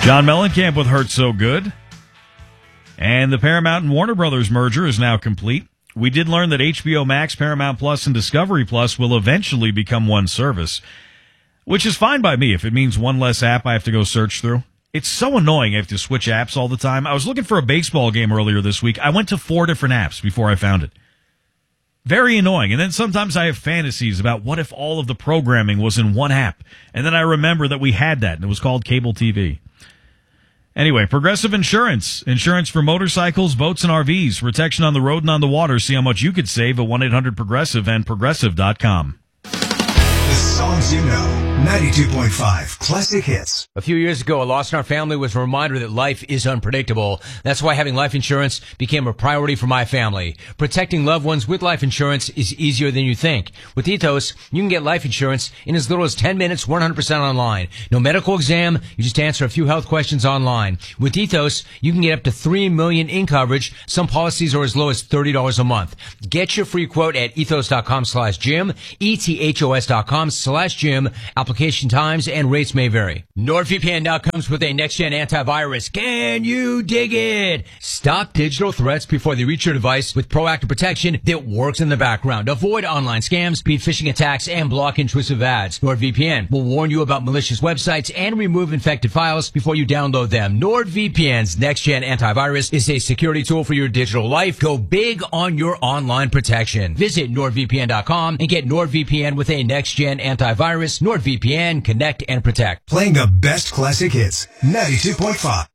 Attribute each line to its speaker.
Speaker 1: John Mellencamp with Hurt So Good. And the Paramount and Warner Brothers merger is now complete. We did learn that HBO Max, Paramount Plus, and Discovery Plus will eventually become one service, which is fine by me if it means one less app I have to go search through. It's so annoying I have to switch apps all the time. I was looking for a baseball game earlier this week. I went to 4 different apps before I found it. Very annoying. And then sometimes I have fantasies about what if all of the programming was in one app. And then I remember that we had that, and it was called cable TV. Anyway, Progressive Insurance. Insurance for motorcycles, boats, and RVs. Protection on the road and on the water. See how much you could save at 1-800-PROGRESSIVE and Progressive.com.
Speaker 2: The songs you know. 92.5 Classic Hits.
Speaker 3: A few years ago, a loss in our family was a reminder that life is unpredictable. That's why having life insurance became a priority for my family. Protecting loved ones with life insurance is easier than you think. With Ethos, you can get life insurance in as little as 10 minutes, 100% online. No medical exam, you just answer a few health questions online. With Ethos, you can get up to $3 million in coverage. Some policies are as low as $30 a month. Get your free quote at ethos.com/Jim, ethos.com/Jim. Application times and rates may vary. NordVPN now comes with a next-gen antivirus. Can you dig it? Stop digital threats before they reach your device with proactive protection that works in the background. Avoid online scams, beat phishing attacks, and block intrusive ads. NordVPN will warn you about malicious websites and remove infected files before you download them. NordVPN's next-gen antivirus is a security tool for your digital life. Go big on your online protection. Visit NordVPN.com and get NordVPN with a next-gen antivirus. NordVPN, connect and protect.
Speaker 2: Playing the best classic hits. 92.5.